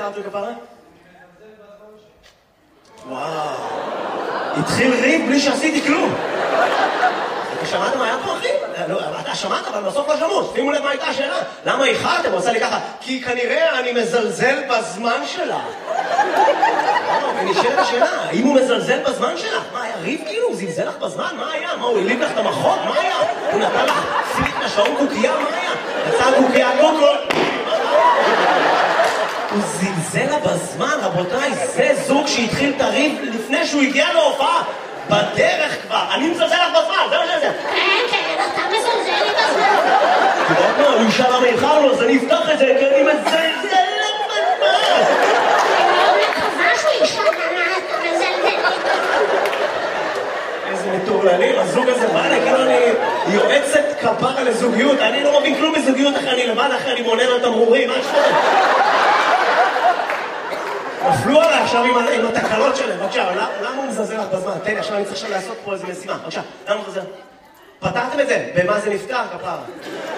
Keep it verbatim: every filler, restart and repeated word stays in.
קראתם כפרה? וואו. התחיל ריב בלי שעשיתי כלום. אתה שמעת מה היה פה, אחי? אתה שמעת, אבל בסוף לא שמעו. שימו לב מה הייתה השאלה. למה איחרתם? הוא עושה לי ככה. כי כנראה אני מזלזל בזמן שלה. ונשאלת השאלה, האם הוא מזלזל בזמן שלה? מה, היה ריב כאילו? הוא זלזל לך בזמן? מה היה? מה, הוא הליב לך את המחוק? מה היה? הוא נתן לך סיליק לשעון קוקייה? מה היה? יצא קוקייה קוקו? הוא זלזל לה בזמן, רבותיי, זה זוג שהתחיל את הריב לפני שהוא הגיע להופעה. בדרך כבר, אני מזלזל לך בזמן, זה מה שזה. כן, כן, אתה מזלזל לי בזמן. אתה יודעת מה, הוא ישאל למה איחרנו, אז אני אפתח את זה, כי אני מזלזל לך בזמן. אני מקווה שהוא ישאל למה אתה מזלזל לי. איזה מטורללים, הזוג הזה בא לי, כאילו אני יועצת כפרה לזוגיות, אני לא מבין כלום בזוגיות אחרי אני לבד, אחרי אני מונה על תמרורים, מה שקורה? נפלו עליי עכשיו עם התקלות שלהם, בבקשה, למה הוא מזלזל לך בזמן? תן לי, עכשיו אני צריך עכשיו לעשות פה איזה משימה, בבקשה, למה הוא מזלזל? פתרתם את זה? במה זה נפתר, כפרה?